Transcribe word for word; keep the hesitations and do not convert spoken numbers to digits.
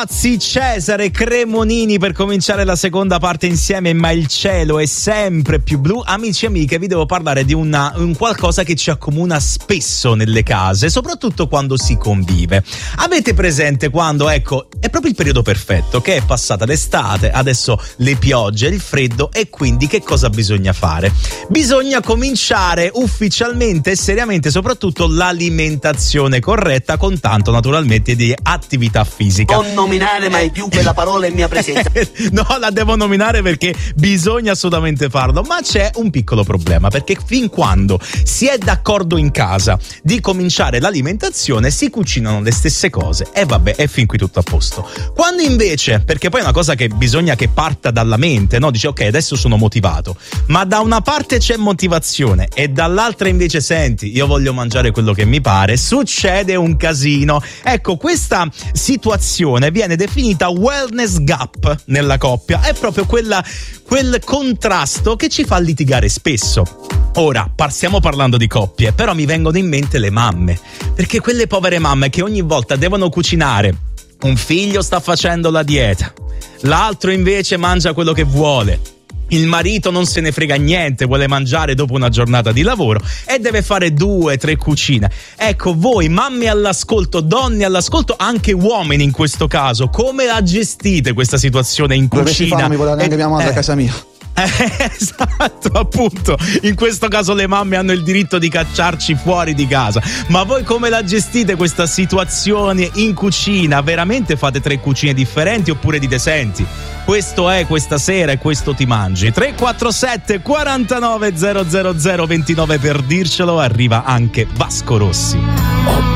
ragazzi, Cesare Cremonini per cominciare la seconda parte insieme, ma il cielo è sempre più blu. Amici e amiche, vi devo parlare di una, un qualcosa che ci accomuna spesso nelle case, soprattutto quando si convive. Avete presente quando, ecco, è proprio il periodo perfetto, che è passata l'estate, adesso le piogge, il freddo, e quindi che cosa bisogna fare? Bisogna cominciare ufficialmente e seriamente soprattutto l'alimentazione corretta, con tanto naturalmente di attività fisica. Non nominare mai più quella parola in mia presenza. No, la devo nominare perché bisogna assolutamente farlo, ma c'è un piccolo problema, perché fin quando si è d'accordo in casa di cominciare l'alimentazione si cucinano le stesse cose e vabbè, è fin qui tutto a posto. Quando invece, perché poi è una cosa che bisogna che parta dalla mente, no? Dice ok, adesso sono motivato, ma da una parte c'è motivazione e dall'altra invece senti, io voglio mangiare quello che mi pare, succede un casino. Ecco, questa situazione viene definita wellness gap nella coppia, è proprio quella, quel contrasto che ci fa litigare spesso. Ora, stiamo parlando di coppie, però mi vengono in mente le mamme, perché quelle povere mamme che ogni volta devono cucinare, un figlio sta facendo la dieta, l'altro invece mangia quello che vuole, il marito non se ne frega niente, vuole mangiare dopo una giornata di lavoro e deve fare due, tre cucine. Ecco, voi mamme all'ascolto, donne all'ascolto, anche uomini in questo caso, come la gestite questa situazione in cucina? Dovessi farlo, mi voleva neanche mia mamma eh, a casa mia. Eh, esatto, appunto, in questo caso le mamme hanno il diritto di cacciarci fuori di casa, ma voi come la gestite questa situazione in cucina? Veramente fate tre cucine differenti oppure dite senti, questo è questa sera e questo ti mangi? Tre quattro sette quarantanove zero zero zero ventinove per dircelo. Arriva anche Vasco Rossi.